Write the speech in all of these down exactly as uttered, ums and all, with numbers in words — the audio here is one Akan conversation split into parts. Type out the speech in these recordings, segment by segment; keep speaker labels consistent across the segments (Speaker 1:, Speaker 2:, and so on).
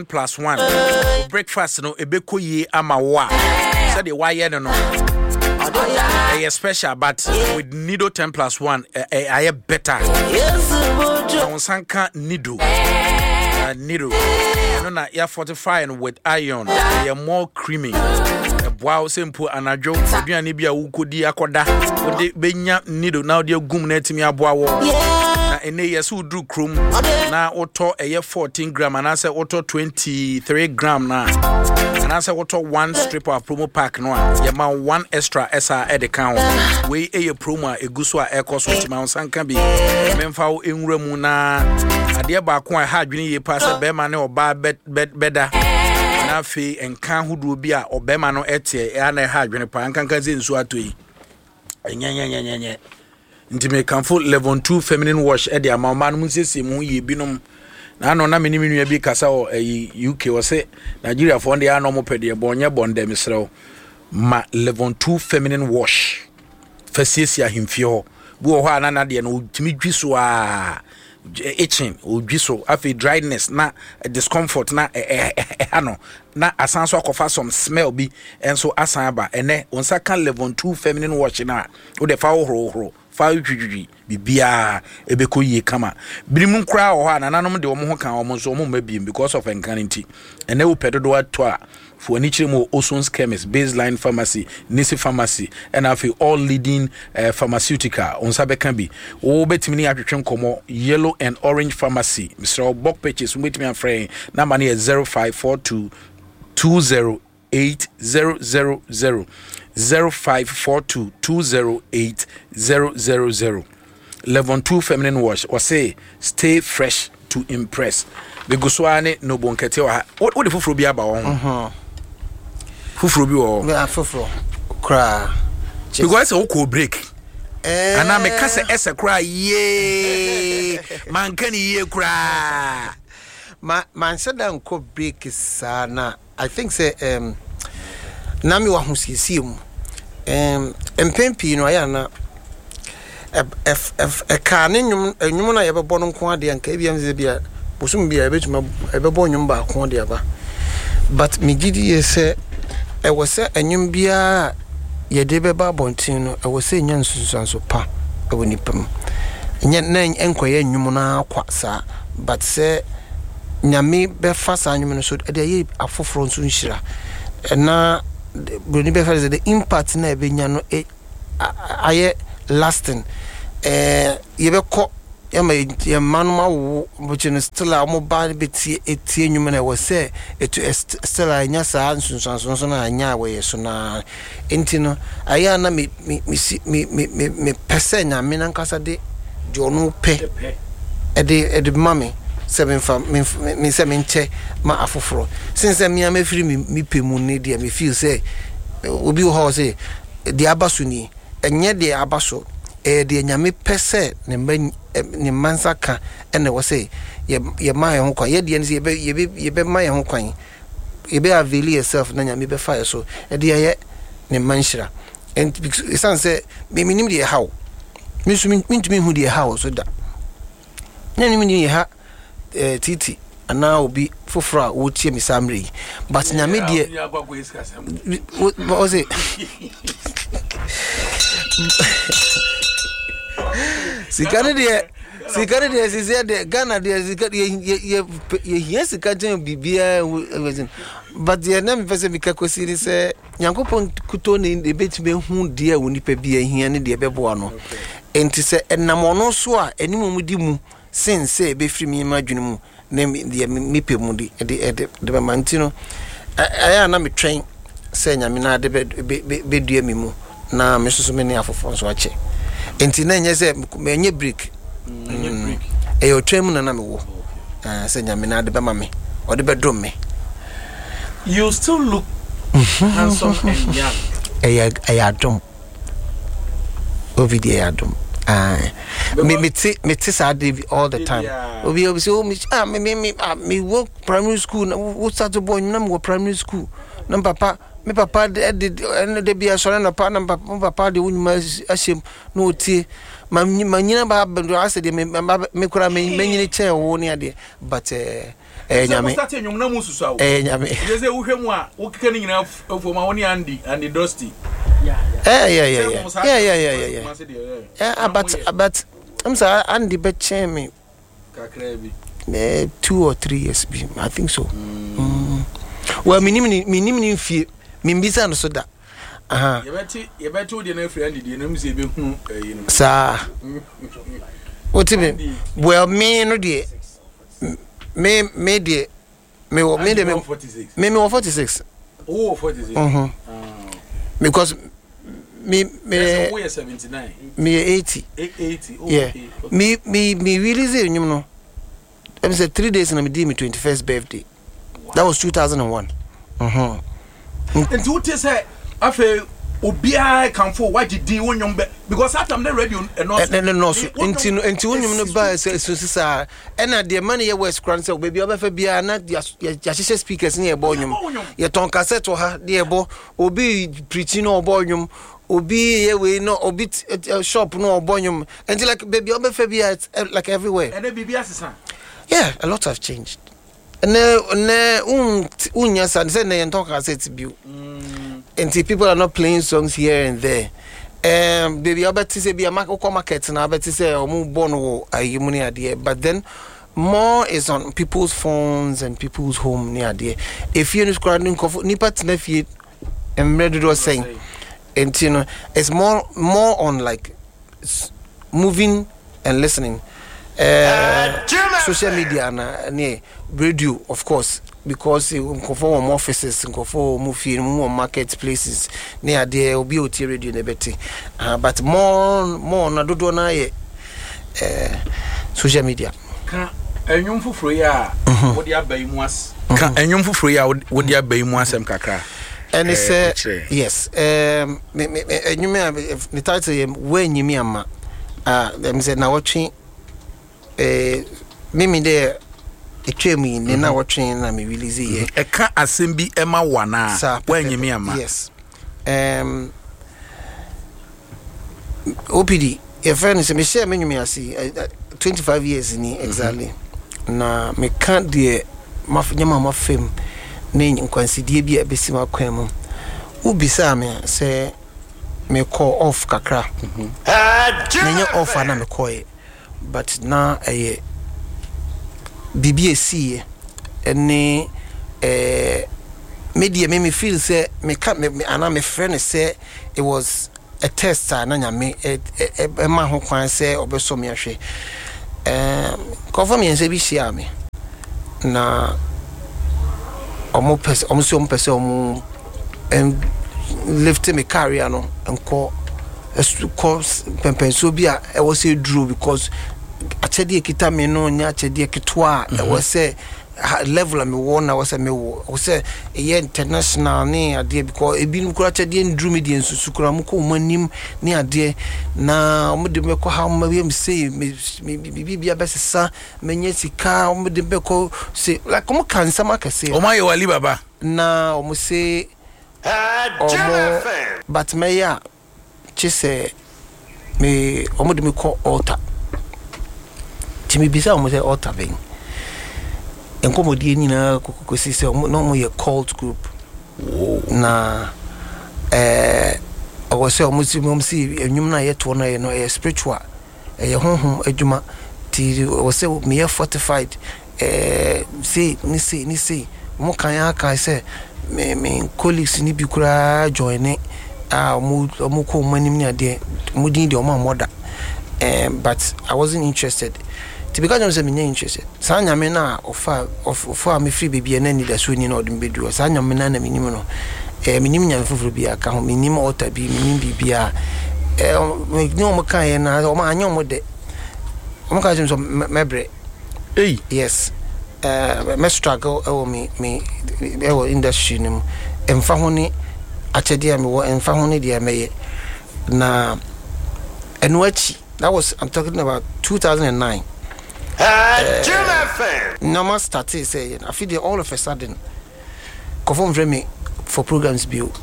Speaker 1: plus one. Breakfast no ebeko ye ama wa. Said the why no no. A special, but with Nido ten plus one, I a better. On Sanka Nido. Nido. No, na ya fortifying with iron. They are more creamy. Wow, simple and a joke. Nibia Ukudi Akoda. Benya Nido now dear gum net me a boa. And a year so drew crum. Now auto a year fourteen gram and I say auto twenty-three gram now. And I say auto one strip of promo pack no. Yama one extra S R at the count. We a promo a guswa air cost with Mount Sankabi. Memfao in Remuna. A dear Bakwa had you pass a beman or bar bed bed better. Na fe enka hudu bia obema no etie ya na ha dwene pa nkanka zensu atoi enyenyenyenyenye ntime kanfo level two feminine wash e de amama no nsese mu ye binom na no na meni menua bi kasa o U K wo se Nigeria fo nde ya no mo pede bonye bonde misrew ma level two feminine wash fasiesia himfio bu ho ana na de no timi dwiso a itching or giso afi dryness na discomfort na ano na asanso akofa some smell bi enso asan ba ene onsa kan level two feminine wash na wo de fa horo horo fa dwidwi bibia ebeko yie kama birimu kra ho ana nanom de wo ho kan wo so mo mabiem because of enkanity ene wo pedodo ato a for any chimo Oson's chemist, Baseline Pharmacy, Nisi Pharmacy, and I feel all leading uh, pharmaceutical on Sabe can be. Oh, bet me at Komo, Yellow and Orange Pharmacy. Mister Obok Pages, with me and friend. Number is zero five four two two zero eight zero zero zero zero five four two two zero eight zero zero zero. Level two feminine wash or say stay fresh to impress. The Guswane no bonkete. What would the fufro be about? Uh-huh. Fufro bi o me afofro kra because o ko break eh ana me kase ese kra ye man kan ye kra ma man said dan ko break sana I think say um na me wa husisi mu um empempi no aya na f f e ka ne nyum nyum na ye bebo no nko ade anka bia mze bia bosum bia ebetuma ebebo nyum ba ko ade aba but me gidi ye say e was a enyum bia ye de beba bontin no e was enya nsunsanso pa e woni pam nya na enkoye enyum na akwa sa but say nyame be fa sa enyum no so e de ye afoforo nso nhira na broni be fa the impact na e be nya no e aye lasting eh ye be ko yama ye manuma wo buchino still a mo ba be tie etie nyum na we say etu still anya sa nsunsanso so na anya we so na entino aya na me me me me me pese nya me nankasa de jono pe e de e de mame seven fam me me se me nche ma afoforo since me am afiri me me pemu ne de me feel say obi ho say de abaso ni enye de abaso e de nyame pese ne ni mansa ka ene wo say ye ye ma ye ho kwan ye de ne ye be ye be ma ye ho kwan ye be avail yourself na nyame be fire so e de ye ne manshira and it sounds say me minim de how me so me ntumi hu de how so da na ni me ha eh titi ana obi fofora wo tie me samre but nyame de wo say sikane de sikane de sisi de Ghana de sikane ye ye ye sikane bibia but ye na me pese mika kosiri se Nyankopon kuto ne de betime hu de a woni pa bia hia ne de bebo no enti se enamono so a enimu mu di mu sense be firi mi ma dwunu mu ne de me pe mu di de de de mantino aya na me twen se nyame na de be dua mi mu na me soso me ne afofo so ache enti na nye se menye break menye break e yo twem na na me wo ah se nyame na de be ma me o de be dom me
Speaker 2: you still look handsome and young
Speaker 1: e e adom obi de adom ah me me ti me ti sa all the time obi obi so me ah me me me work primary school na wo start boy na me primary school na papa me papa de de bia so na pa na papa de wunuma ahyem na otie ma nyina ba ase de me me kura me nyini che wo ne ade but eh
Speaker 3: eh nyame
Speaker 2: start enyum na mususu awo
Speaker 3: eh nyame
Speaker 2: je say wo hwemu a wo keka ni nyina fo ma woni Andy and the Dusty
Speaker 3: yeah yeah yeah yeah yeah yeah yeah yeah yeah but but I'm sorry Andy be me
Speaker 2: kakra bi
Speaker 3: eh two or three years be I think so mm. Well minim minim ni fie mimbisa no so da aha
Speaker 2: yebeti yebeti wo de na free Andy de na mse be hu eh no
Speaker 3: sa what me well me no de me me de me me de me me me forty-six
Speaker 2: oh forty-six
Speaker 3: mhm because me me
Speaker 2: we seventy-nine
Speaker 3: me eighty
Speaker 2: eighty oh
Speaker 3: yeah me me me really say you know I'm say three days na me did my twenty-first birthday. That was two thousand one. Mhm
Speaker 2: and what is say afa obia kan for what did you won because that time the radio and not
Speaker 3: no no no nti nti wonyum no ba so sisa ena de man ye west crown say baby oba fa bia na ya hye speakers ne ye bo nyum ye ton cassette ha de ye bo obi preaching no bo nyum obi ye we no obi shop no bo nyum until like baby oba fa bia like everywhere
Speaker 2: and baby asesa
Speaker 3: yeah a lot have changed ne ne un unya san say na ye ton cassette bio and people are not playing songs here and there. Um, baby, I bet to say be a market market and I bet to say omu bono ayimuni idea. But then more is on people's phones and people's home near there. If you're scrolling comfort, nipa tnefi and ready to saying, and you know, it's more more on like moving and listening. Uh, social media and uh, radio, of course, because in conform offices, in conform movie, more marketplaces, near there will be O T radio and everything. Uh, but more, more, na do do na ye social media.
Speaker 2: Ka enyum fufuro ya, wo dia bayi mu as.
Speaker 1: Ka enyum fufuro ya wo dia bayi mu asem kakra.
Speaker 3: And it's uh, yes, um, me me enyum the title ye when you me ama. Ah, them say na watching. Eh, mimi de etwemi ne na watching na me release ye
Speaker 1: e ka asem bi ema wana wanyemi ama
Speaker 3: yes um O P D e friend say me share me nyumi asi twenty-five years ni exactly mm-hmm. Na me kan de mafnyama mafem ne nkwansidie bi abesi makwan mu ubisa me say me call off kakra mhm nenye off na me call but now a B B C any eh media made me feel say me can't me and my friend say it was a test na nya me e ma ho kwan say obeso me ahwe eh confirm me say bi share me na omo pese omo so omo pese omo and lift me career no enko course pempenso bi a e was say drew because achede ekita me no nya achede ekitoa e was say level me won na was say me wo was say e international ni ade because e bi nkura achede ndru me de nsusu kura mu ko manim ni ade na omo de me ko ha ma bi me say me bi bi abesesa menye sika omo de me ko say like omo kan sama ka say
Speaker 1: omo ye wali baba
Speaker 3: na omo say omo but me ya chise me omo de me call altar timi bisa omo say altar ben enkomo die ni na kokosi say omo no mo ye cult group na eh I was say omo si omo si enyum na ye to na ye no ye spiritual eh honhom adwuma ti was say me ye fortified eh see ni see ni see mo kan ya kan say me me colleagues ni bi kura join ni ah omo omo ko manim ni ade mo din de omo amoda eh but I wasn't interested to because I was me interested sa nya me na ofa ofa me free baby na ni da so ni na odum bedu sa nya me na na me nim no eh me nim nya fufuru bi aka ho me nim altar bi me nim bibia eh me no mo kan ye na o ma anya mo de o mo ka jim so mebre
Speaker 1: eh
Speaker 3: yes uh me struggle e me me e wo industry nim emfa ho ni achede am wo emfa ho ni de me na enuachi that was I'm talking about two thousand nine uh, Jim F M no more started saying I feel all of a sudden confirm for me for programs bill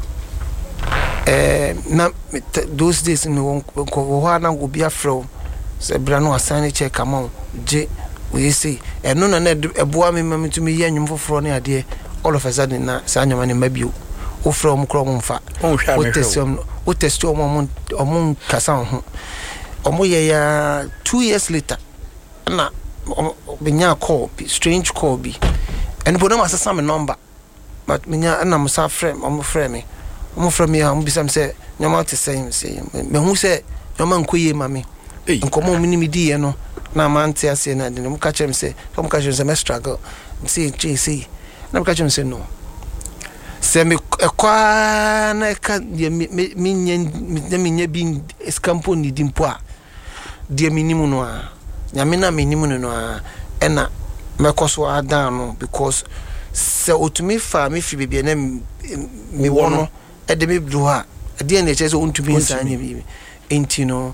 Speaker 3: eh na those days no ko ho na go bia fro se bra no assign check am je we say and no na e boa me mam to me ye nwom foforo ne ade all of a sudden na sa nwoma ne mabio wo from kro mo mfa wo testum wo testum mo mo kasa ho omo ye ya two years later na benya call strange call bi and bono asasa me number but menya na mo sa frame omo frame me omo frame me am bisam say nyoma te say say me hu say nyoma nkoye mame nkomo mini mi di ye no na mante ase na de mo ka chem say mo ka chem say me struggle say che say na mo ka chem say no say me kwa na ka de mi nya mi nya bi escampo ni dimpo a de minimu no a nyame na minimu no a ena me koso adan no because se otumi fa me fi bibia na mi wono e de me bru ha e de na che so ontumi nsa nya bi enti no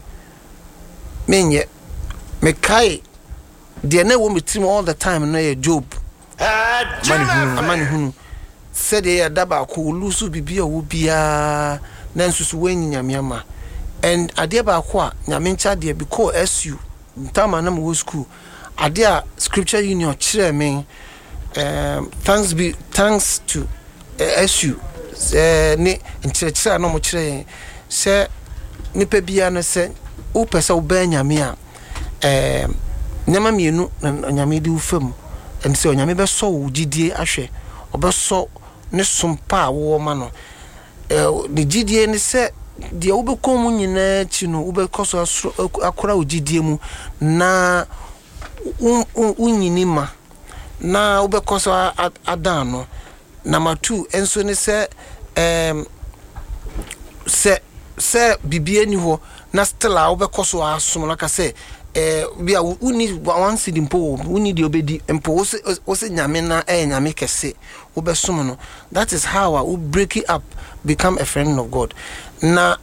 Speaker 3: menye me kai de na wo metim all the time no ye Job mani hunu amani hunu said ye daba ko lusu bibia wo bia na nsusu wanyi nyame ama and ade ba ko a nyame ncha de because S U ntama na mo school ade a scripture union kire me um thanks be thanks to uh, S U eh ni nchire kire na mo kire se nipa bia no se o pesa o ba nyame a eh nyama mienu nyame di ufam and se nyame be so wo gidie ahwe obeso ne sompa wo ma no eh de gidie ne se de wo be kom nyina chi no wo be koso akora wo gidie mu na unyini ma na wo be koso adan no number two enso ne se em se se bibie ni ho na still a wo be koso asom na ka se eh bia uni one seed mpo uni de obedi mpo wo se nyame na eh nyame kese wo be som no that is how I break it up become a friend of God na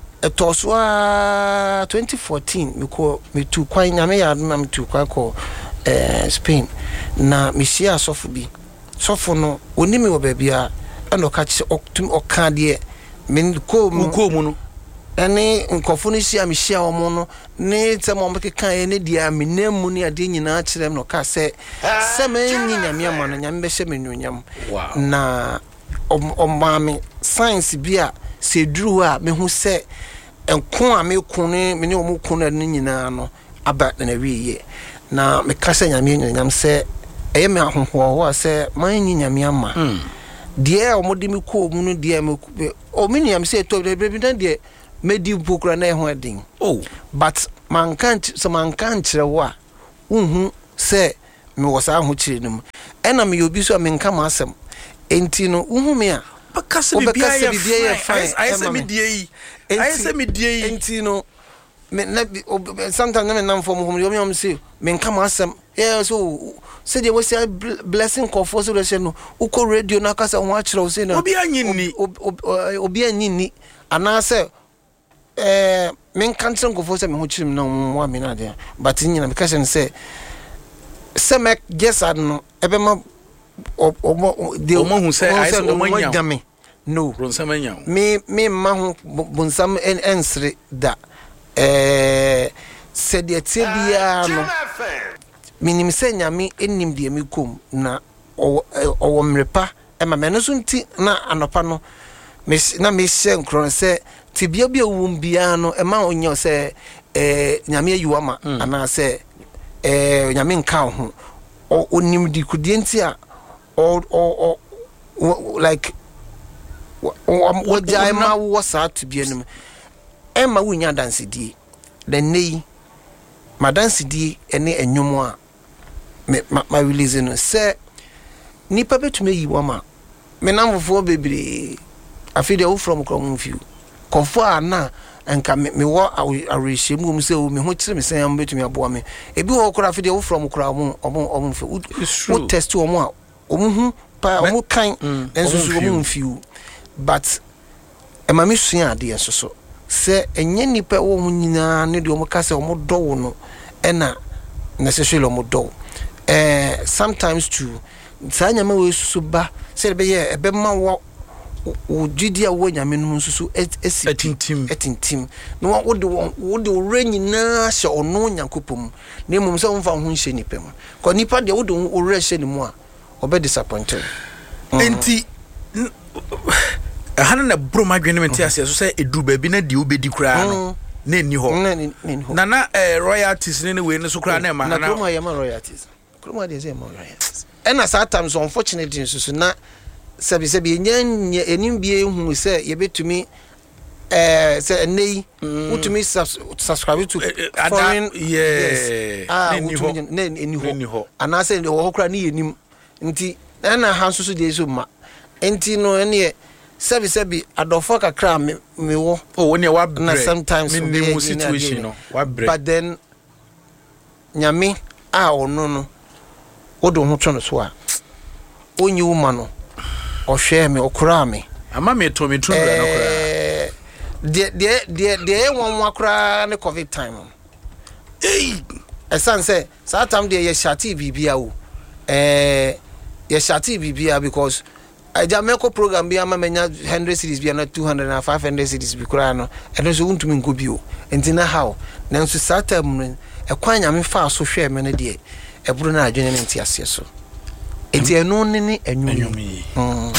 Speaker 3: etoswa twenty fourteen me ko me tu kwa nyame ya na me tu kwa ko eh Spain na me share sofu bi sofu no oni me wo ba bia eno ka che oktum oka de me ko ko mu no ene nkofo no shia me shia wo no ne temo mbeke kan e ne dia me nemu ne ade nyina kirem no ka se se me nyi nyame ama no nyame be hye me nyonyam na omame science bia se duru a me hu se enko a me kunu me ne omu kunu ne nyina no aba na wiye na me ka se nyame nyonyam se eye me ahoho ho se man nyi nyame ama die omodi me ko mu no die me o me nyam se to be bi na die medi bukura na ho adin oh but man can't so man can't rewa unhu se me wosa ho kire num ena me obi so me nka ma asem enti no unhu me a
Speaker 1: bakase bibia ya
Speaker 3: fine
Speaker 1: I say me die I say me die
Speaker 3: enti no me na sometimes na me nam for mo me am say me nka ma asem yeah so say the was blessing comfort so say no uko radio na kasa ho a kire o say no
Speaker 1: obi anyini
Speaker 3: obi anyini ana say eh men kansen go for say me ho chirim na mo me na de but nyina because say say me guess I no ebe ma o de
Speaker 1: o mo hu say I say o mo nya
Speaker 3: no
Speaker 1: bronsam nya
Speaker 3: me me ma hu bonsam en ensre da eh se de tie bia no minim se nyame enim de me kom na o o mrepa e ma me no so nti na anopa no me na me hye nkron se tibia bia wum bia no e ma onyo se eh nyame ayuama ana se eh nyame nka ho onim di kudie a o o like what jai ma wo sa tibia nim e ma wunya dance die the nei ma dance die ene enwom a me ma release no se nipa betume yiwama me namfo bebre afide wo from krom few kofo ana enka me wo awerehye mu se o me ho kire me sen am betumi aboa me ebi wo kora afide wo from kora mo omo omo fe wo test wo mo a omo hu pa omo kan enso so omo few but e ma me sua ade eso so se enye nipa wo hu nyina ne de omo ka se omo do wo no ena necessarily omo do eh sometimes too sanya ma we susu ba se be ye ebe ma wo wo didi a wo nyame no nsusu esi
Speaker 1: etintim
Speaker 3: etintim no wo de wo de ore nyina hye ono nyankopom na emom se wo fa ho hye nipa mu ko nipa de wo de ore hye ni mu a obe disappointed
Speaker 1: enti hana na bro madwene menti ase so se eduru ba bi na de obedi kura no na eni ho na na royalties ne ne we ne so kura na ma
Speaker 3: na kroma ya ma royalties kroma de ze ma royalties ena sometimes unfortunately so na sabi sabi enya enim bie hu se ye betumi eh se nei utumi subscribe to foreign
Speaker 1: yes
Speaker 3: ah utumi na eni ho ana se wo kura ni enim nti ena ha so so de so ma enti no ene sabi sabi adofo kakra me me wo
Speaker 1: oh woni wa bre
Speaker 3: na sometimes
Speaker 1: me me situation no wa bre
Speaker 3: but then nyame a ono no odo ho tro no so a onyi woma no ohwe me okura me
Speaker 1: ama me to me tru bra no kura
Speaker 3: de de de de won wakura ne covid time eh esan say sa time de ye shati bibia o eh ye shati bibia because I jameko program bi ama menya one hundred cities bi na two hundred and five hundred cities bi kura no eno so untumi nko bi o enti na how na nso sa time no e kwan nyame fa so hwe me ne de e buru na adwene ne nti ase so enti eno ne ne enwumi